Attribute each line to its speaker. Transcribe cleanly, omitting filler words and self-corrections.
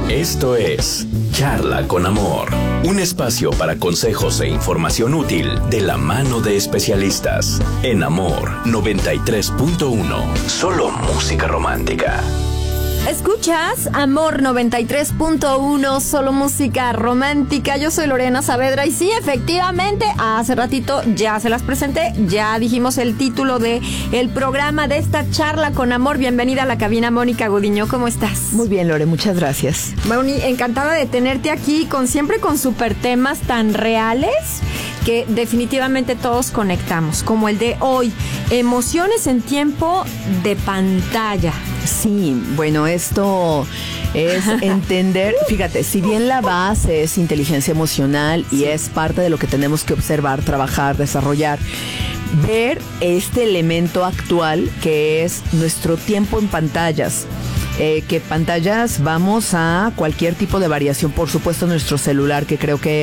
Speaker 1: Esto es Charla con Amor, un espacio para consejos e información útil de la mano de especialistas. En Amor 93.1, solo música romántica.
Speaker 2: Escuchas Amor 93.1, solo música romántica. Yo soy Lorena Saavedra y sí, efectivamente, hace ratito ya se las presenté, ya dijimos el título de el programa de esta Charla con Amor. Bienvenida a la cabina, Mónica Gudiño, ¿cómo estás?
Speaker 3: Muy bien, Lore, muchas gracias.
Speaker 2: Moni, encantada de tenerte aquí, siempre con súper temas tan reales que definitivamente todos conectamos, como el de hoy, emociones en tiempo de pantalla.
Speaker 3: Sí, bueno, esto es entender, fíjate, si bien la base es inteligencia emocional y es parte de lo que tenemos que observar, trabajar, desarrollar, ver este elemento actual que es nuestro tiempo en pantallas. Que pantallas vamos a cualquier tipo de variación, por supuesto nuestro celular, que creo que